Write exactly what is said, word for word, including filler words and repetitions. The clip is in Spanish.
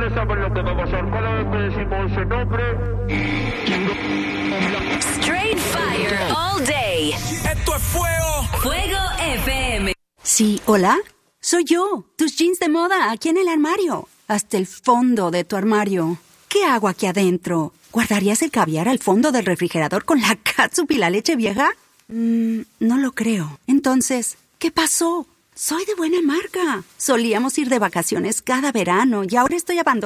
ya saben lo que va a pasar. Cada vez que decimos ese nombre... Straight fire all day. Esto es fuego. Fuego F M. Sí, ¿hola? Soy yo, tus jeans de moda, aquí en el armario. Hasta el fondo de tu armario. ¿Qué hago aquí adentro? ¿Guardarías el caviar al fondo del refrigerador con la catsup y la leche vieja? Mm, no lo creo. Entonces, ¿qué pasó? Soy de buena marca. Solíamos ir de vacaciones cada verano y ahora estoy abandonada.